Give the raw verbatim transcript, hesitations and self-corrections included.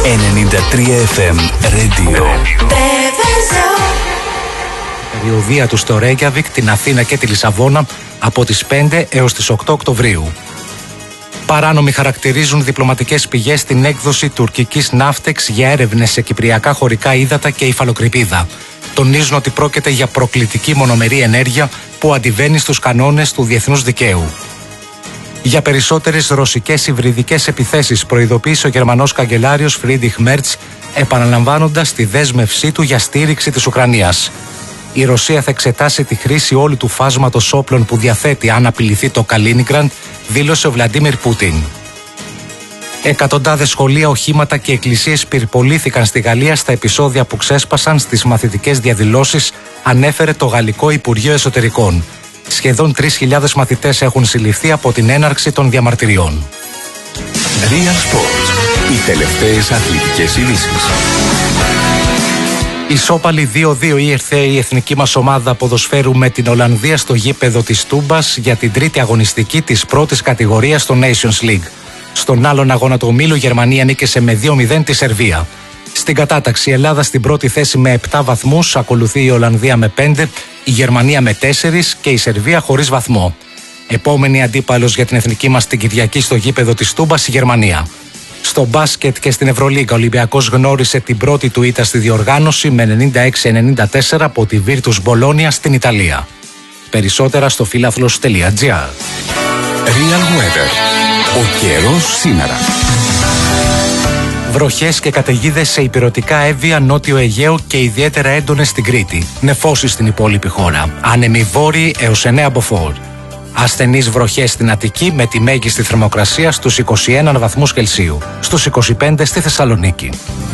ενενήντα τρία εφ εμ Radio. Περιοδία του στο Ρέικιαβικ, την Αθήνα και τη Λισαβόνα από τις πέντε έως τις οκτώ Οκτωβρίου. Παράνομοι χαρακτηρίζουν διπλωματικές πηγές την έκδοση τουρκικής ναύτεξ για έρευνες σε κυπριακά χωρικά ύδατα και υφαλοκρηπίδα. Τονίζουν ότι πρόκειται για προκλητική μονομερή ενέργεια που αντιβαίνει στους κανόνες του διεθνούς δικαίου. Για περισσότερες ρωσικές υβριδικές επιθέσεις προειδοποίησε ο Γερμανός καγκελάριος Φρίντριχ Μέρτς, επαναλαμβάνοντας τη δέσμευσή του για στήριξη της Ουκρανίας. Η Ρωσία θα εξετάσει τη χρήση όλου του φάσματος όπλων που διαθέτει αν απειληθεί το Καλίνιγκραντ, δήλωσε ο Βλαντίμιρ Πούτιν. Εκατοντάδες σχολεία, οχήματα και εκκλησίες πυρπολήθηκαν στη Γαλλία στα επεισόδια που ξέσπασαν στις μαθητικές διαδηλώσεις, ανέφερε το Γαλλικό Υπουργείο Εσωτερικών. Σχεδόν τρεις χιλιάδες μαθητές έχουν συλληφθεί από την έναρξη των διαμαρτυριών. Real Sports. Οι τελευταίες αθλητικές ειδήσεις. Ισόπαλη δύο δύο ήρθε η εθνική μας ομάδα ποδοσφαίρου με την Ολλανδία στο γήπεδο της Τούμπας για την τρίτη αγωνιστική της πρώτης κατηγορίας στο Nations League. Στον άλλον αγώνα του ομίλου, η Γερμανία νίκησε με δύο μηδέν τη Σερβία. Στην κατάταξη, η Ελλάδα στην πρώτη θέση με επτά βαθμούς, ακολουθεί η Ολλανδία με πέντε, η Γερμανία με τέσσερα και η Σερβία χωρίς βαθμό. Επόμενη αντίπαλος για την εθνική μας την Κυριακή στο γήπεδο της Τούμπας, η Γερμανία. Στο μπάσκετ και στην Ευρωλίγκα, ο Ολυμπιακός γνώρισε την πρώτη του ήττα στη διοργάνωση με ενενήντα έξι ενενήντα τέσσερα από τη Virtus Bologna στην Ιταλία. Περισσότερα στο φίλαθλος τελεία τζι άρ. Real Weather. Ο καιρός σήμερα. Βροχές και καταιγίδες σε ηπειρωτικά Εύβοια, Νότιο Αιγαίο και ιδιαίτερα έντονες στην Κρήτη. Νεφώσεις στην υπόλοιπη χώρα. Άνεμοι βόρειοι έως εννέα μποφόρ. Ασθενείς βροχές στην Αττική με τη μέγιστη θερμοκρασία στους είκοσι ένα βαθμούς Κελσίου. Στους είκοσι πέντε στη Θεσσαλονίκη.